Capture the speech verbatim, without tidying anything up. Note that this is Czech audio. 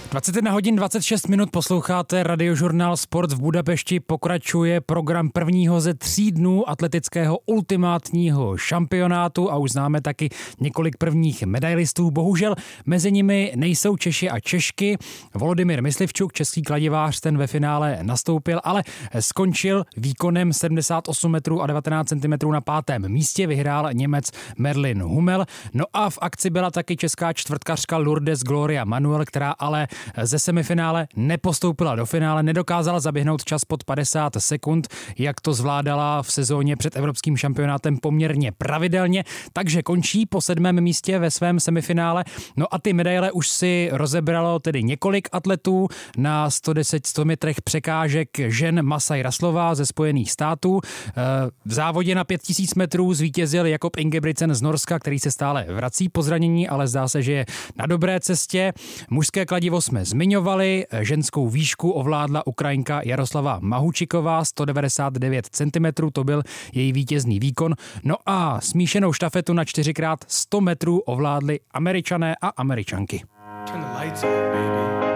dvacet jedna hodin dvacet šest minut posloucháte Radiožurnál Sport. V Budapešti pokračuje program prvního ze tří dnů atletického ultimátního šampionátu a už známe taky několik prvních medailistů. Bohužel mezi nimi nejsou Češi a Češky. Volodymyr Myslivčuk, český kladivář, ten ve finále nastoupil, ale skončil výkonem sedmdesát osm metrů a devatenáct centimetrů na pátém místě. Vyhrál Němec Merlin Hummel. No a v akci byla taky česká čtvrtkařka Lourdes Gloria Manuel, která ale ze semifinále nepostoupila do finále, nedokázala zaběhnout čas pod padesát sekund, jak to zvládala v sezóně před evropským šampionátem poměrně pravidelně, takže končí po sedmém místě ve svém semifinále. No a ty medaile už si rozebralo tedy několik atletů na sto deset sto metrech překážek žen Masaj Raslová ze Spojených států. V závodě na pět tisíc metrů zvítězil Jakob Ingebrigtsen z Norska, který se stále vrací po zranění, ale zdá se, že je na dobré cestě. Mužské kladivo jsme zmiňovali, ženskou výšku ovládla Ukrajinka Jaroslava Mahučiková, sto devadesát devět centimetrů, to byl její vítězný výkon. No a smíšenou štafetu na čtyři krát sto metrů ovládli Američané a Američanky.